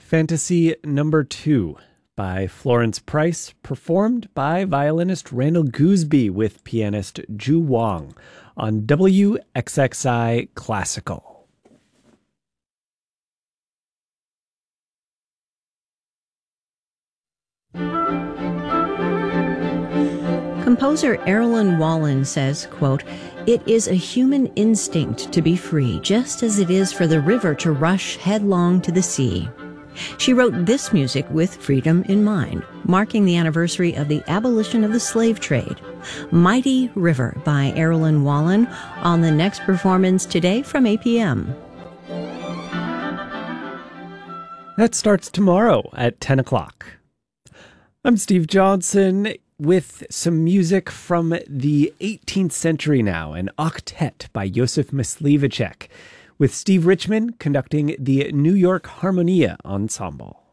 Fantasy Number 2 by Florence Price, performed by violinist Randall Gooseby with pianist Ju Wong on WXXI Classical. Composer Erilyn Wallen says, quote, "It is a human instinct to be free, just as it is for the river to rush headlong to the sea." She wrote this music with freedom in mind, marking the anniversary of the abolition of the slave trade. Mighty River by Erilyn Wallen on the next performance today from 8 p.m. That starts tomorrow at 10 o'clock. I'm Steve Johnson with some music from the 18th century now, an octet by Josef Myslivacek, with Steve Richman conducting the New York Harmonia Ensemble.